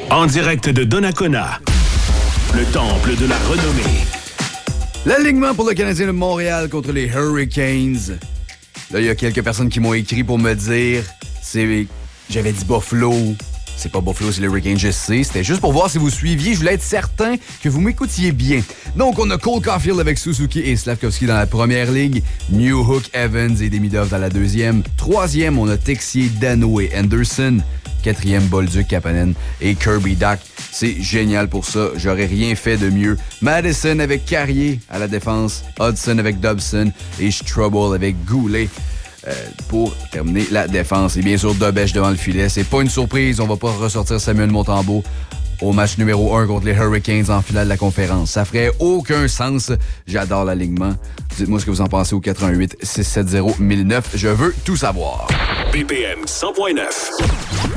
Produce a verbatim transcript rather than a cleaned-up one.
En direct de Donnacona, le temple de la renommée. L'alignement pour le Canadien de Montréal contre les Hurricanes. Là, il y a quelques personnes qui m'ont écrit pour me dire c'est j'avais dit Buffalo. C'est pas Buffalo, c'est les Hurricanes, je sais. C'était juste pour voir si vous suiviez. Je voulais être certain que vous m'écoutiez bien. Donc, on a Cole Caulfield avec Suzuki et Slavkovski dans la première ligue. Newhook, Evans et Demidov dans la deuxième. Troisième, on a Texier, Dano et Anderson. Quatrième, Bolduc, Kapanen et Kirby Dach. C'est génial pour ça. J'aurais rien fait de mieux. Madison avec Carrier à la défense. Hudson avec Dobson et Struble avec Goulet. Euh, pour terminer la défense. Et bien sûr, Dobèche devant le filet. C'est pas une surprise, on va pas ressortir Samuel Montembeault au match numéro un contre les Hurricanes en finale de la conférence. Ça ferait aucun sens. J'adore l'alignement. Dites-moi ce que vous en pensez au quatre un huit, six sept zéro, mille neuf. Je veux tout savoir. B P M cent point neuf.